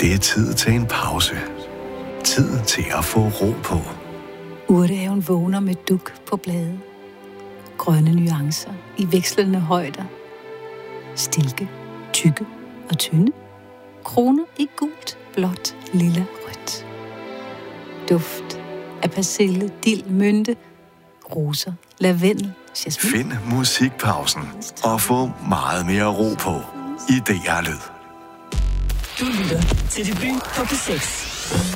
Det er tid til en pause. Tid til at få ro på. Urtehaven vågner med duk på bladet. Grønne nuancer i vekslende højder. Stilke, tykke og tynde. Kroner i gult, blåt, lilla, rødt. Duft af persille, dild, mynte, roser, lavendel, jasmin. Find musikpausen og få meget mere ro på i DR Lyd. Du lytter til Debut på P6.